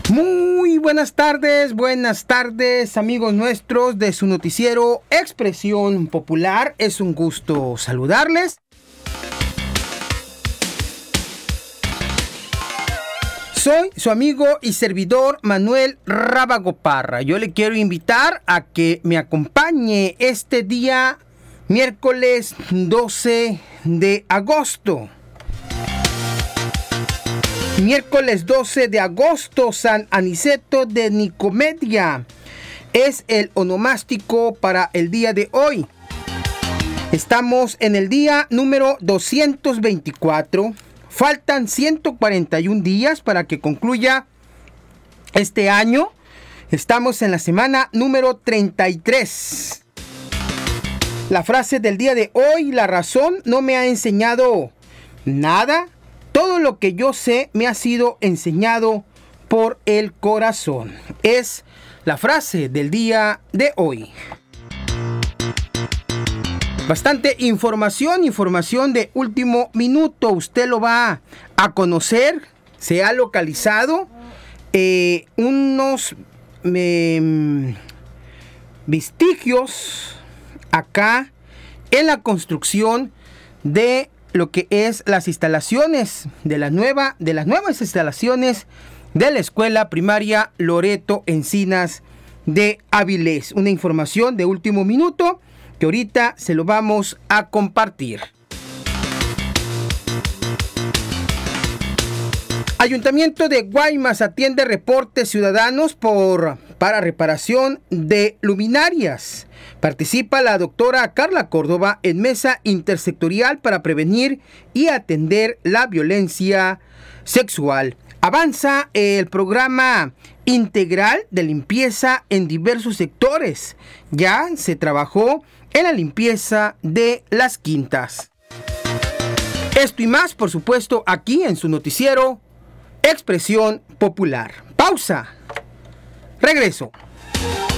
Muy buenas tardes amigos nuestros de su noticiero Expresión Popular. Es un gusto saludarles. Soy su amigo y servidor Manuel Rábago Parra. Yo le quiero invitar a que me acompañe este día miércoles 12 de agosto. Miércoles 12 de agosto, San Aniceto de Nicomedia es el onomástico para el día de hoy. Estamos en el día número 224. Faltan 141 días para que concluya este año. Estamos en la semana número 33. La frase del día de hoy: la razón no me ha enseñado nada. Todo lo que yo sé me ha sido enseñado por el corazón. Es la frase del día de hoy. Bastante información de último minuto. Usted lo va a conocer. Se ha localizado unos vestigios acá en la construcción de lo que es las instalaciones de las nuevas instalaciones de la escuela primaria Loreto Encinas de Avilés. Una información de último minuto que ahorita se lo vamos a compartir. Ayuntamiento de Guaymas atiende reportes ciudadanos para reparación de luminarias. Participa la doctora Carla Córdoba en mesa intersectorial para prevenir y atender la violencia sexual. Avanza el programa integral de limpieza en diversos sectores. Ya se trabajó en la limpieza de las quintas. Esto y más, por supuesto, aquí en su noticiero Expresión Popular. Pausa. Regreso.